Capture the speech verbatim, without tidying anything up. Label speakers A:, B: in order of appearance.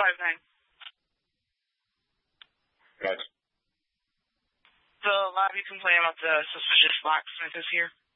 A: five nine.
B: Gotcha.
A: The lobby complaint about the suspicious locksmith is here.